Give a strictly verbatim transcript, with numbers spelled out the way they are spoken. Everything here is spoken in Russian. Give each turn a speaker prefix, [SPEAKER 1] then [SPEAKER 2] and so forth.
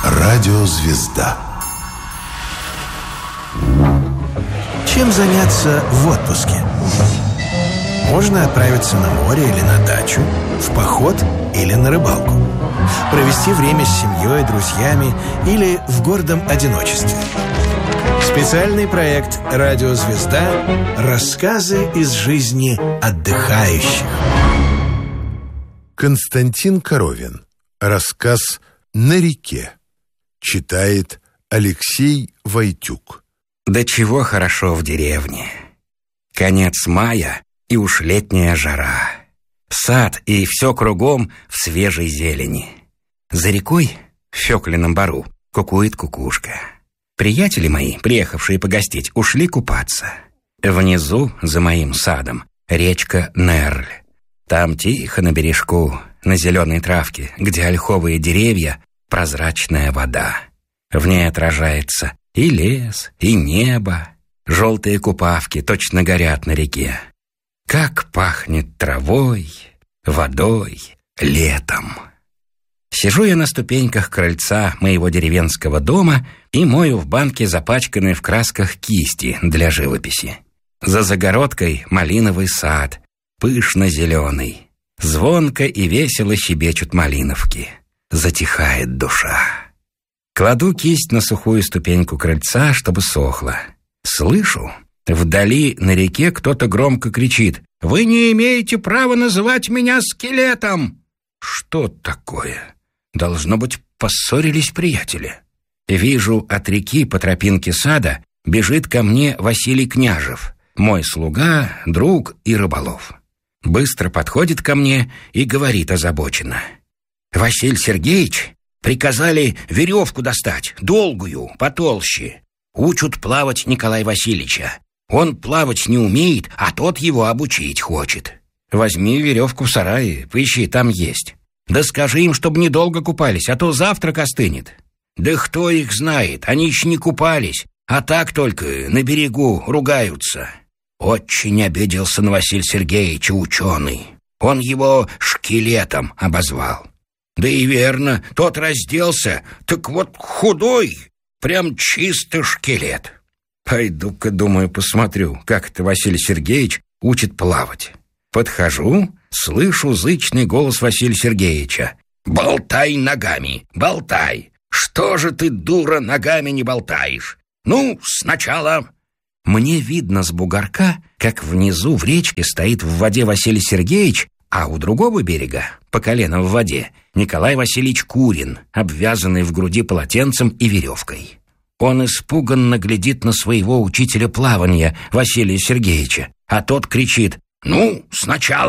[SPEAKER 1] Радиозвезда.
[SPEAKER 2] Чем заняться в отпуске? Можно отправиться на море или на дачу, в поход или на рыбалку, провести время с семьей, друзьями или в гордом одиночестве. Специальный проект «Радиозвезда. Рассказы из жизни отдыхающих».
[SPEAKER 1] Константин Коровин. Рассказ «На реке». Читает Алексей Войтюк.
[SPEAKER 3] Да чего хорошо в деревне. Конец мая, и уж летняя жара. Сад и все кругом в свежей зелени. За рекой, в Фёклином бару, кукует кукушка. Приятели мои, приехавшие погостить, ушли купаться. Внизу, за моим садом, речка Нерль. Там тихо на бережку, на зеленой травке, где ольховые деревья, прозрачная вода. В ней отражается и лес, и небо. Желтые купавки точно горят на реке. Как пахнет травой, водой, летом. Сижу я на ступеньках крыльца моего деревенского дома и мою в банке запачканные в красках кисти для живописи. За загородкой малиновый сад, пышно-зеленый. Звонко и весело щебечут малиновки. Затихает душа. Кладу кисть на сухую ступеньку крыльца, чтобы сохла. Слышу, вдали на реке кто-то громко кричит: «Вы не имеете права называть меня скелетом!» Что такое? Должно быть, поссорились приятели. Вижу, от реки по тропинке сада бежит ко мне Василий Княжев, мой слуга, друг и рыболов. Быстро подходит ко мне и говорит озабоченно: «Василий Сергеевич, приказали веревку достать, долгую, потолще. Учат плавать Николая Васильевича. Он плавать не умеет, а тот его обучить хочет. Возьми веревку в сарае, поищи, там есть. Да скажи им, чтобы недолго купались, а то завтрак остынет». «Да кто их знает, они еще не купались, а так только на берегу ругаются». Очень обиделся на Василия Сергеевича ученый. Он его шкелетом обозвал. Да и верно, тот разделся, так вот худой, прям чистый шкелет. Пойду-ка, думаю, посмотрю, как это Василий Сергеевич учит плавать. Подхожу, слышу зычный голос Василия Сергеевича: «Болтай ногами, болтай! Что же ты, дура, ногами не болтаешь? Ну, сначала...» Мне видно с бугорка, как внизу в речке стоит в воде Василий Сергеевич, а у другого берега, по колено в воде, Николай Васильевич Курин, обвязанный в груди полотенцем и веревкой. Он испуганно глядит на своего учителя плавания, Василия Сергеевича, а тот кричит: «Ну, сначала